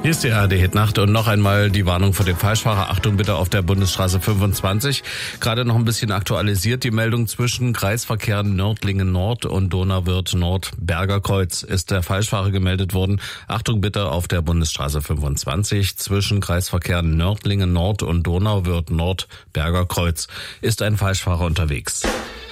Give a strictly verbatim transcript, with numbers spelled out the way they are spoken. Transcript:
Hier ist die A R D-Hit-Nacht und noch einmal die Warnung vor dem Falschfahrer. Achtung bitte auf der Bundesstraße fünfundzwanzig. Gerade noch ein bisschen aktualisiert die Meldung zwischen Kreisverkehr Nördlingen Nord und Donauwörth Nord Berger Kreuz ist der Falschfahrer gemeldet worden. Achtung bitte auf der Bundesstraße fünfundzwanzig zwischen Kreisverkehr Nördlingen Nord und Donauwörth Nord Berger Kreuz ist ein Falschfahrer unterwegs.